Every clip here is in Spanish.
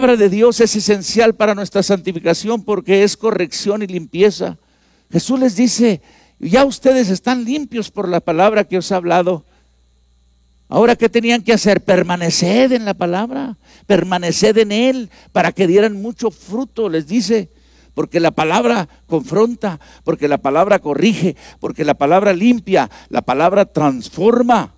palabra de Dios es esencial para nuestra santificación porque es corrección y limpieza. Jesús les dice, ya ustedes están limpios por la palabra que os he hablado. Ahora, ¿qué tenían que hacer? Permaneced en la palabra, permaneced en Él para que dieran mucho fruto, les dice. Porque la palabra confronta, porque la palabra corrige, porque la palabra limpia, la palabra transforma.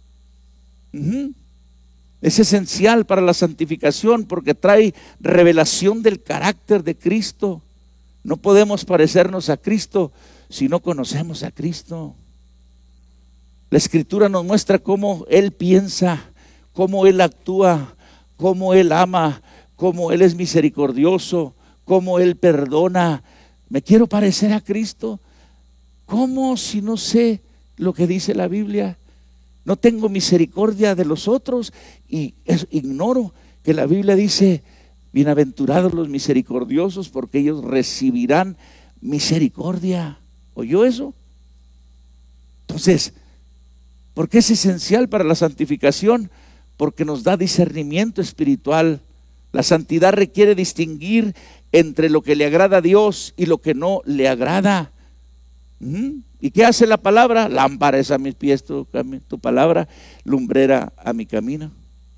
Es esencial para la santificación porque trae revelación del carácter de Cristo. No podemos parecernos a Cristo si no conocemos a Cristo. La Escritura nos muestra cómo Él piensa, cómo Él actúa, cómo Él ama, cómo Él es misericordioso, cómo Él perdona. ¿Me quiero parecer a Cristo? ¿Cómo si no sé lo que dice la Biblia? No tengo misericordia de los otros y ignoro que la Biblia dice, bienaventurados los misericordiosos porque ellos recibirán misericordia. ¿Oyó eso? Entonces, ¿por qué es esencial para la santificación? Porque nos da discernimiento espiritual. La santidad requiere distinguir entre lo que le agrada a Dios y lo que no le agrada. ¿Y qué hace la palabra? Lámpara es a mis pies tu palabra, lumbrera a mi camino.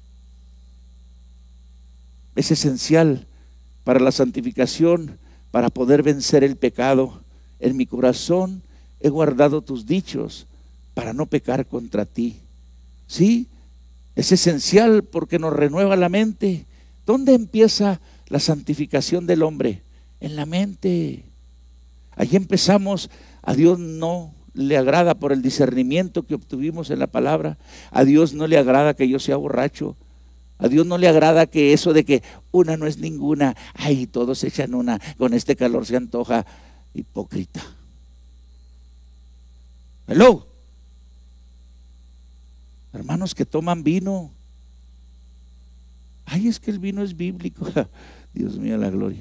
Es esencial para la santificación, para poder vencer el pecado. En mi corazón he guardado tus dichos para no pecar contra ti. Sí, es esencial porque nos renueva la mente. ¿Dónde empieza la santificación del hombre? En la mente. Allí empezamos. A Dios no le agrada por el discernimiento que obtuvimos en la palabra. A Dios no le agrada que yo sea borracho. A Dios no le agrada que eso de que una no es ninguna. Ay, todos echan una. Con este calor se antoja. Hipócrita. Hello. Hermanos que toman vino. Ay, es que el vino es bíblico. Dios mío, la gloria.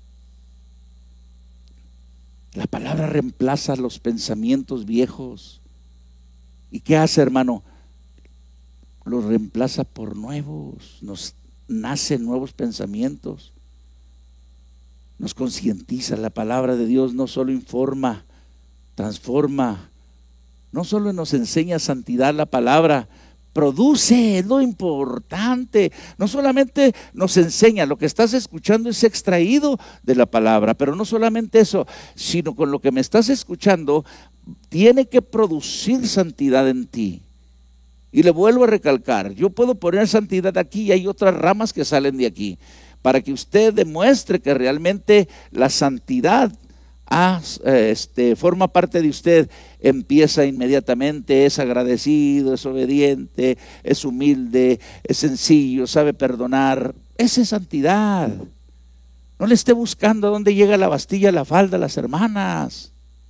La palabra reemplaza los pensamientos viejos. ¿Y qué hace, hermano? Los reemplaza por nuevos. Nos nacen nuevos pensamientos. Nos concientiza. La palabra de Dios no solo informa, transforma. No solo nos enseña santidad la palabra, produce, es lo importante. No solamente nos enseña, lo que estás escuchando es extraído de la palabra, pero no solamente eso, sino con lo que me estás escuchando tiene que producir santidad en ti. Y le vuelvo a recalcar, yo puedo poner santidad aquí y hay otras ramas que salen de aquí, para que usted demuestre que realmente la santidad forma parte de usted. Empieza inmediatamente, es agradecido, es obediente, es humilde, es sencillo, sabe perdonar. Esa es santidad. No le esté buscando a dónde llega la bastilla, la falda, las hermanas.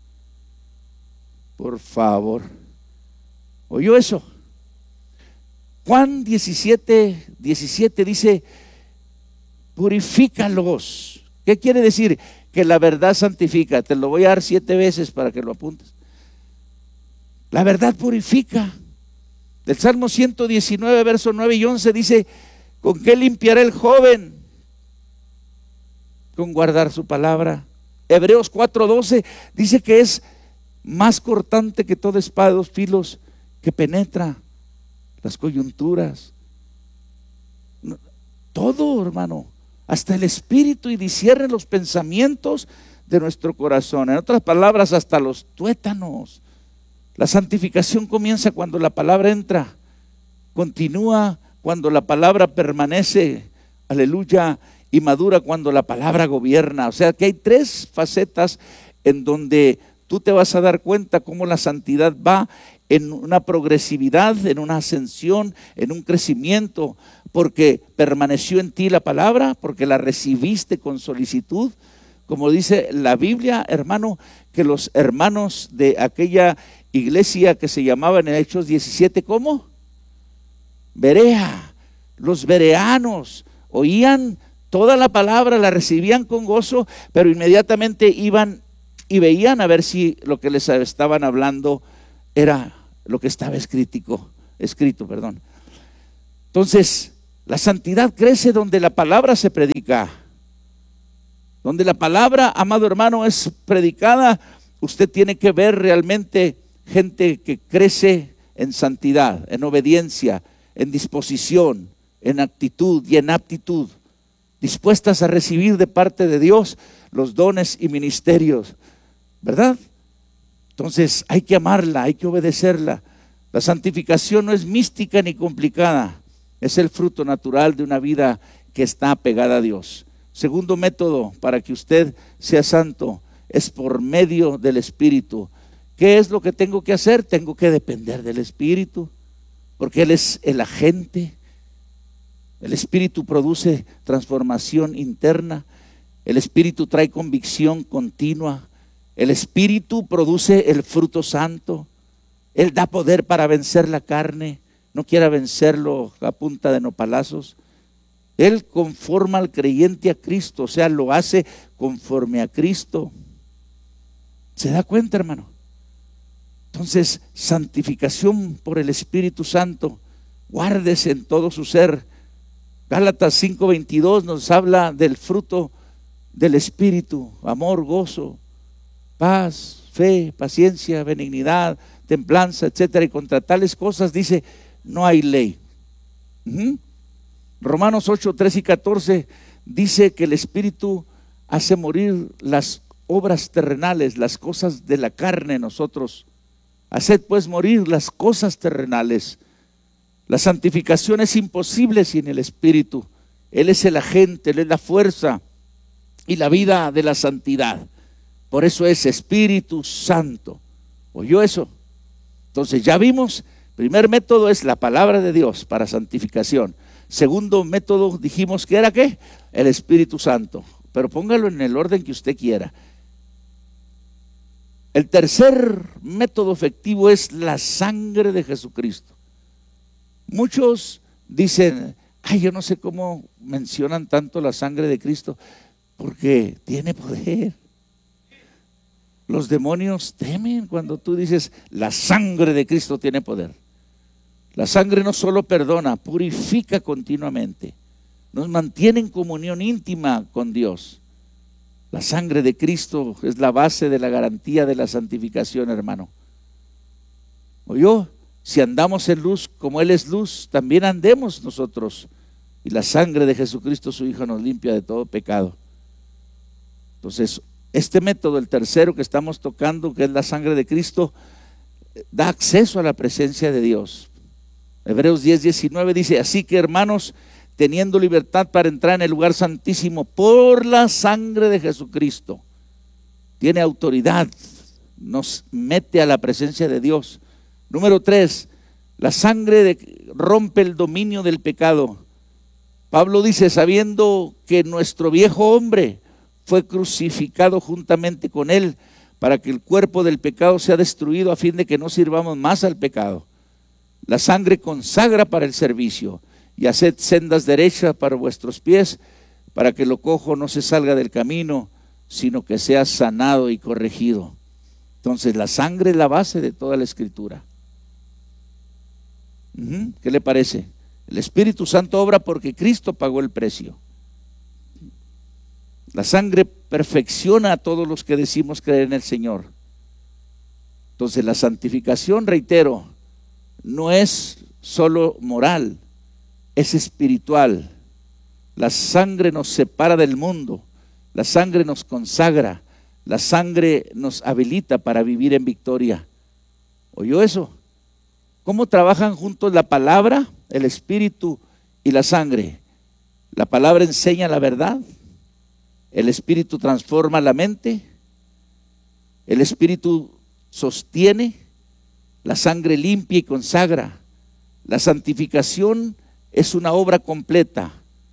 Por favor. ¿Oyó eso? Juan 17:17 dice, purifícalos. ¿Qué quiere decir? Que la verdad santifica. Te lo voy a dar 7 veces para que lo apuntes. La verdad purifica. Del Salmo 119, versos 9 y 11 dice, ¿con qué limpiará el joven? Con guardar su palabra. Hebreos 4:12 dice que es más cortante que toda espada de 2 filos, que penetra las coyunturas. Todo, hermano, hasta el espíritu, y discierne los pensamientos de nuestro corazón. En otras palabras, hasta los tuétanos. La santificación comienza cuando la palabra entra, continúa cuando la palabra permanece, aleluya, y madura cuando la palabra gobierna. O sea que hay 3 facetas en donde tú te vas a dar cuenta cómo la santidad va en una progresividad, en una ascensión, en un crecimiento, porque permaneció en ti la palabra, porque la recibiste con solicitud. Como dice la Biblia, hermano, que los hermanos de aquella iglesia que se llamaba en Hechos 17, ¿cómo? Berea. Los bereanos oían toda la palabra, la recibían con gozo, pero inmediatamente iban y veían a ver si lo que les estaban hablando era lo que estaba escrito. Entonces, La santidad crece donde la palabra se predica. Donde la palabra, amado hermano, es predicada, usted tiene que ver realmente gente que crece en santidad, en obediencia, en disposición, en actitud y en aptitud, dispuestas a recibir de parte de Dios los dones y ministerios, ¿verdad? Entonces hay que amarla, hay que obedecerla. La santificación no es mística ni complicada, es el fruto natural de una vida que está apegada a Dios. Segundo método para que usted sea santo es por medio del Espíritu. ¿Qué es lo que tengo que hacer? Tengo que depender del Espíritu, porque Él es el agente. El Espíritu produce transformación interna. El Espíritu trae convicción continua. El Espíritu produce el fruto santo. Él da poder para vencer la carne. No quiera vencerlo a punta de nopalazos. Él conforma al creyente a Cristo, o sea, lo hace conforme a Cristo. ¿Se da cuenta, hermano? Entonces, santificación por el Espíritu Santo. Guárdese en todo su ser. Gálatas 5:22 nos habla del fruto del Espíritu: amor, gozo, paz, fe, paciencia, benignidad, templanza, etcétera. Y contra tales cosas dice, no hay ley. Romanos 8:13 y 14 dice que el Espíritu hace morir las obras terrenales, las cosas de la carne en nosotros. Haced pues morir las cosas terrenales. La santificación es imposible sin el Espíritu. Él es el agente, Él es la fuerza y la vida de la santidad. Por eso es Espíritu Santo. ¿Oyó eso? Entonces ya vimos, primer método es la palabra de Dios para santificación. Segundo método dijimos que era ¿qué? El Espíritu Santo. Pero póngalo en el orden que usted quiera. El tercer método efectivo es la sangre de Jesucristo. Muchos dicen, ay, yo no sé cómo mencionan tanto la sangre de Cristo, porque tiene poder. Los demonios temen cuando tú dices, la sangre de Cristo tiene poder. La sangre no solo perdona, purifica continuamente, nos mantiene en comunión íntima con Dios. La sangre de Cristo es la base de la garantía de la santificación, hermano. ¿Oyó? Si andamos en luz como Él es luz, también andemos nosotros. Y la sangre de Jesucristo, su Hijo, nos limpia de todo pecado. Entonces, este método, el tercero que estamos tocando, que es la sangre de Cristo, da acceso a la presencia de Dios. Hebreos 10:19 dice, así que hermanos, teniendo libertad para entrar en el lugar santísimo por la sangre de Jesucristo, tiene autoridad, nos mete a la presencia de Dios. Número 3, la sangre rompe el dominio del pecado. Pablo dice, sabiendo que nuestro viejo hombre fue crucificado juntamente con él, para que el cuerpo del pecado sea destruido, a fin de que no sirvamos más al pecado. La sangre consagra para el servicio, y haced sendas derechas para vuestros pies, para que lo cojo no se salga del camino, sino que sea sanado y corregido. Entonces la sangre es la base de toda la Escritura. ¿Qué le parece? El Espíritu Santo obra porque Cristo pagó el precio. La sangre perfecciona a todos los que decimos creer en el Señor. Entonces la santificación, reitero, no es solo moral, es espiritual. La sangre nos separa del mundo, la sangre nos consagra, la sangre nos habilita para vivir en victoria. ¿Oyó eso? ¿Cómo trabajan juntos la palabra, el Espíritu y la sangre? La palabra enseña la verdad, el Espíritu transforma la mente, el Espíritu sostiene, la sangre limpia y consagra. La santificación es una obra completa.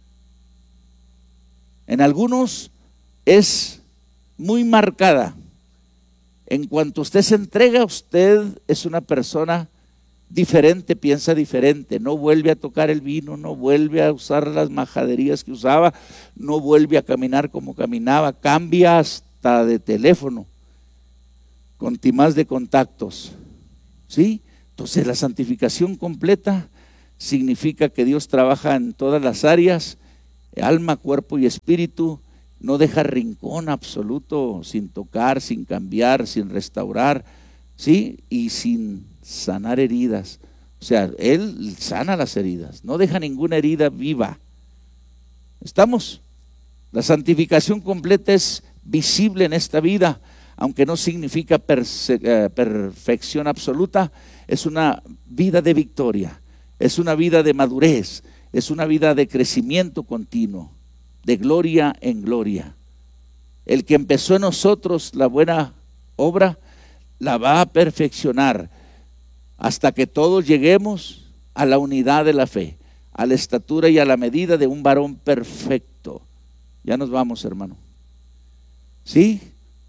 En algunos es muy marcada. En cuanto usted se entrega, usted es una persona diferente, piensa diferente, no vuelve a tocar el vino, no vuelve a usar las majaderías que usaba, no vuelve a caminar como caminaba, cambia hasta de teléfono, con timás de contactos, ¿sí? Entonces la santificación completa significa que Dios trabaja en todas las áreas, alma, cuerpo y espíritu. No deja rincón absoluto sin tocar, sin cambiar, sin restaurar, ¿sí? Y sin sanar heridas. O sea, Él sana las heridas, no deja ninguna herida viva. ¿Estamos? La santificación completa es visible en esta vida, aunque no significa perfección absoluta. Es una vida de victoria, es una vida de madurez, es una vida de crecimiento continuo, de gloria en gloria. El que empezó en nosotros la buena obra, la va a perfeccionar hasta que todos lleguemos a la unidad de la fe, a la estatura y a la medida de un varón perfecto. Ya nos vamos, hermano. ¿Sí?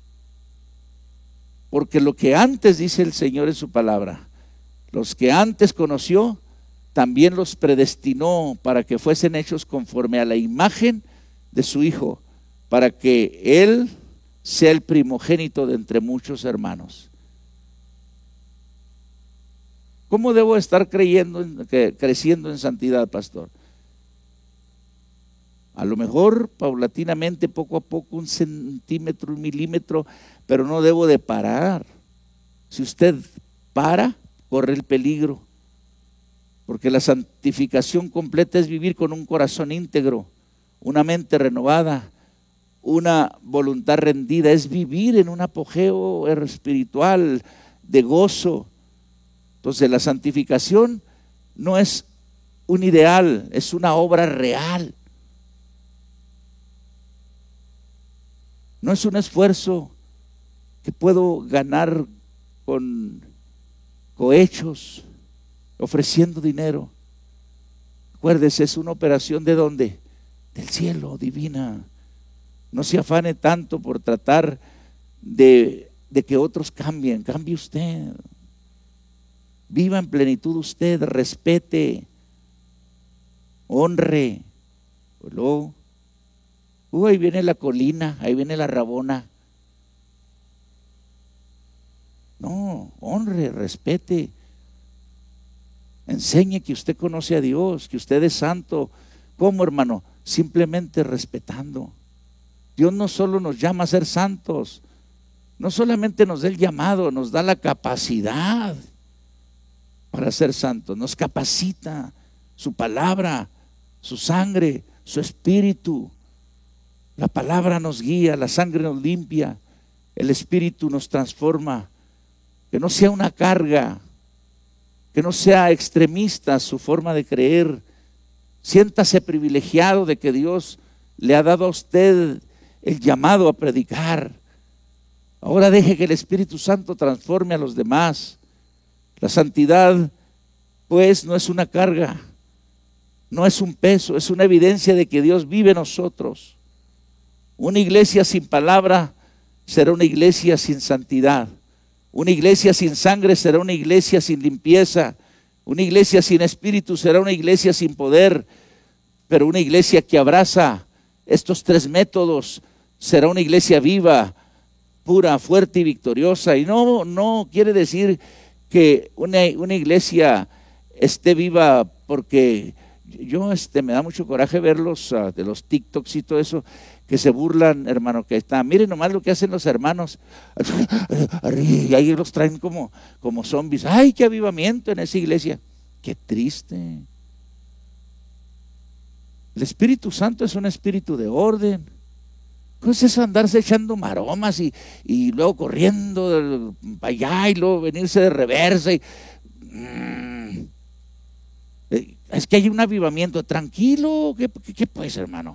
Porque lo que antes, dice el Señor en su palabra, los que antes conoció, también los predestinó para que fuesen hechos conforme a la imagen de su Hijo, para que Él sea el primogénito de entre muchos hermanos. ¿Cómo debo estar creciendo en santidad, pastor? A lo mejor paulatinamente, poco a poco, 1 centímetro, 1 milímetro, pero no debo de parar. Si usted para, corre el peligro, porque la santificación completa es vivir con un corazón íntegro, una mente renovada, una voluntad rendida, es vivir en un apogeo espiritual de gozo. Entonces la santificación no es un ideal, es una obra real. No es un esfuerzo que puedo ganar con cohechos, ofreciendo dinero. Acuérdese, es una operación ¿de dónde? Del cielo, divina. No se afane tanto por tratar de que otros cambien. Cambie usted. Viva en plenitud usted, respete, honre. Luego, ahí viene la colina, ahí viene la rabona. No, honre, respete. Enseñe que usted conoce a Dios, que usted es santo. ¿Cómo, hermano? Simplemente respetando. Dios no solo nos llama a ser santos, no solamente nos da el llamado, nos da la capacidad para ser santos, nos capacita su palabra, su sangre, su espíritu. La palabra nos guía, la sangre nos limpia, el espíritu nos transforma. Que no sea una carga, que no sea extremista su forma de creer. Siéntase privilegiado de que Dios le ha dado a usted el llamado a predicar. Ahora deje que el Espíritu Santo transforme a los demás. La santidad, pues, no es una carga, no es un peso, es una evidencia de que Dios vive en nosotros. Una iglesia sin palabra será una iglesia sin santidad. Una iglesia sin sangre será una iglesia sin limpieza. Una iglesia sin espíritu será una iglesia sin poder. Pero una iglesia que abraza estos 3 métodos será una iglesia viva, pura, fuerte y victoriosa. Y no quiere decir que una iglesia esté viva, porque yo me da mucho coraje verlos de los TikToks y todo eso, que se burlan, hermano, que está, miren nomás lo que hacen los hermanos, y ahí los traen como zombies. ¡Ay, qué avivamiento en esa iglesia! ¡Qué triste! El Espíritu Santo es un espíritu de orden. ¿Cómo es eso andarse echando maromas y luego corriendo para allá y luego venirse de reversa? Es que hay un avivamiento. Tranquilo, ¿qué pues, hermano?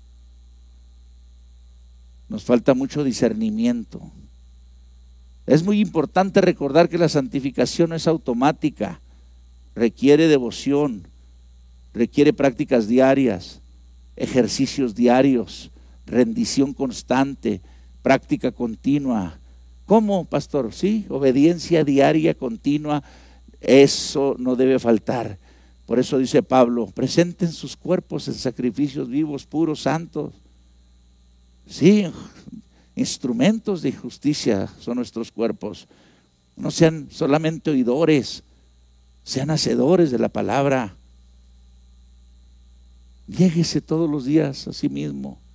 Nos falta mucho discernimiento. Es muy importante recordar que la santificación no es automática, requiere devoción, requiere prácticas diarias, ejercicios diarios, rendición constante, práctica continua. ¿Cómo, pastor? Sí, obediencia diaria, continua, eso no debe faltar. Por eso dice Pablo, presenten sus cuerpos en sacrificios vivos, puros, santos. Sí, instrumentos de justicia son nuestros cuerpos. No sean solamente oidores, sean hacedores de la palabra. Niéguese todos los días a sí mismo.